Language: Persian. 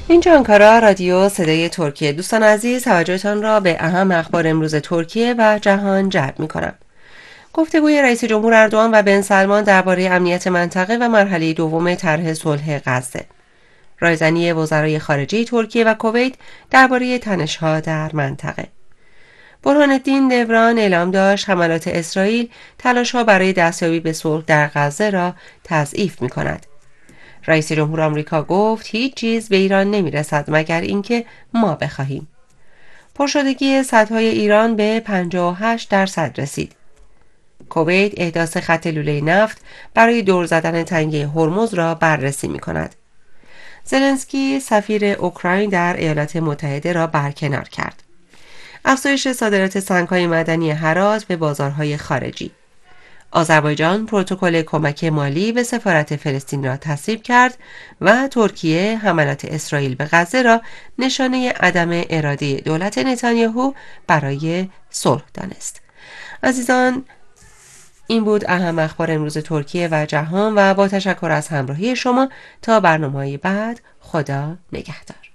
اینجا آنکارا رادیو صدای ترکیه. دوستان عزیز، توجهتان را به اهم اخبار امروز ترکیه و جهان جلب می‌کنم. گفتگوی رئیس جمهور اردوغان و بن سلمان درباره امنیت منطقه و مرحله دوم طرح صلح غزه. رایزنی وزرای خارجه ترکیه و کویت درباره تنش‌ها در منطقه. برهان الدین دوران اعلام داشت حملات اسرائیل تلاش‌ها برای دستیابی به صلح در غزه را تضعیف می‌کند. رئیس جمهور آمریکا گفت هیچ چیز به ایران نمی‌رسد مگر اینکه ما بخواهیم. پرشدگی سدهای ایران به 58% رسید. کویت احداث خط لوله نفت برای دور زدن تنگه هرمز را بررسی می‌کند. زلنسکی سفیر اوکراین در ایالات متحده را برکنار کرد. افزایش صادرات سنگ‌های معدنی هرات به بازارهای خارجی. آذربایجان پروتکل کمک مالی به سفارت فلسطین را تصویب کرد و ترکیه حملات اسرائیل به غزه را نشانه عدم اراده دولت نتانیاهو برای صلح دانست. عزیزان، این بود اهم اخبار امروز ترکیه و جهان و با تشکر از همراهی شما تا برنامه‌های بعد، خدا نگهدار.